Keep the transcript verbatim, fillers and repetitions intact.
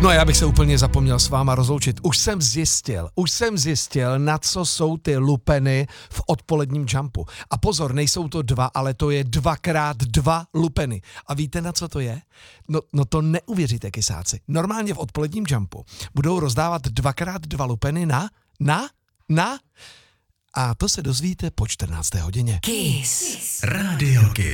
No a já bych se úplně zapomněl s váma rozloučit. Už jsem zjistil, už jsem zjistil, na co jsou ty lupeny v odpoledním jumpu. A pozor, nejsou to dva, ale to je dvakrát dva lupeny. A víte, na co to je? No, no to neuvěříte, kysáci. Normálně v odpoledním jumpu budou rozdávat dvakrát dva lupeny na, na, na... A to se dozvíte po čtrnácté hodině. Kiss. Radio Kiss.